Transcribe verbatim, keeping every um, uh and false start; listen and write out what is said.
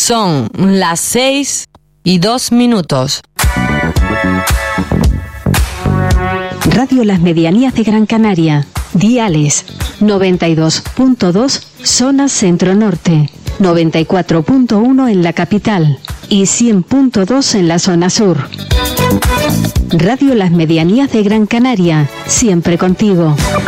Son las seis y dos minutos. Radio Las Medianías de Gran Canaria. Diales noventa y dos punto dos, zona centro-norte, noventa y cuatro punto uno en la capital y cien punto dos en la zona sur. Radio Las Medianías de Gran Canaria, siempre contigo.